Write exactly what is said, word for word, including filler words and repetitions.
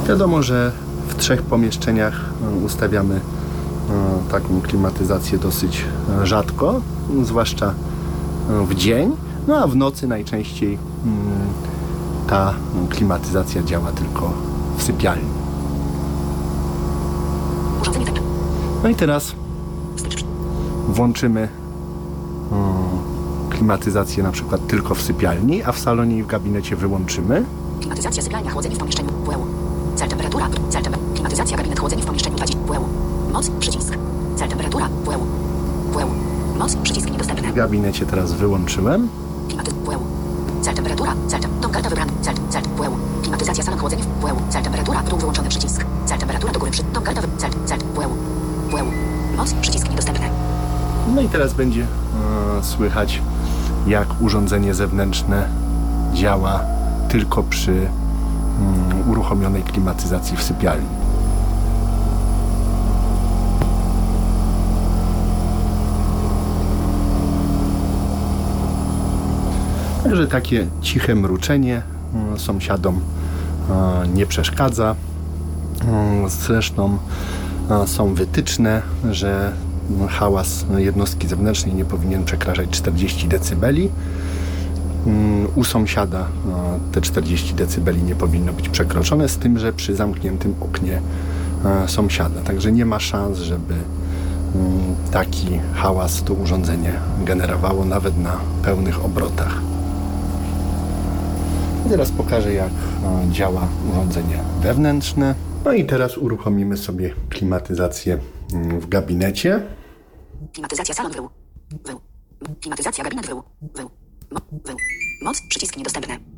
Wiadomo, że w trzech pomieszczeniach ustawiamy taką klimatyzację dosyć rzadko, zwłaszcza w dzień, no a w nocy najczęściej ta klimatyzacja działa tylko w sypialni. No i teraz włączymy klimatyzację na przykład tylko w sypialni, a w salonie i w gabinecie wyłączymy. Klimatyzacja sypialnia, chłodzenie w pomieszczeniu W E U. Cel temperatura, cel tem klimatyzacja gabinet, chłodzenie w pomieszczeniu dwadzieścia W E U. Moc, przycisk. Cel temperatura W E U. W E U. Moc, przycisk niedostępny. W gabinecie teraz wyłączyłem. Klimaty W E U. Cel temperatura, cel tem dom karta wybrany, cel, cel W E U. Klimatyzacja salon, chłodzenie w W E U. Cel temperatura, dół wyłączony przycisk. Cel temperatura do góry przy dom karta wy cel, cel W E U. W E U. Moc, przycisk niedostępny. No i teraz będzie e, słychać, jak urządzenie zewnętrzne działa tylko przy mm, uruchomionej klimatyzacji w sypialni. Także takie ciche mruczenie y, sąsiadom y, nie przeszkadza. Y, zresztą y, są wytyczne, że hałas jednostki zewnętrznej nie powinien przekraczać czterdziestu decybeli. U sąsiada te czterdzieści decybeli nie powinno być przekroczone, z tym, że przy zamkniętym oknie sąsiada. Także nie ma szans, żeby taki hałas to urządzenie generowało nawet na pełnych obrotach. Teraz pokażę, jak działa urządzenie wewnętrzne. No i teraz uruchomimy sobie klimatyzację w gabinecie. Klimatyzacja salon W E U. W E U. Klimatyzacja gabinet W E U. W E U. Mo- W E U. Moc, przycisk niedostępny.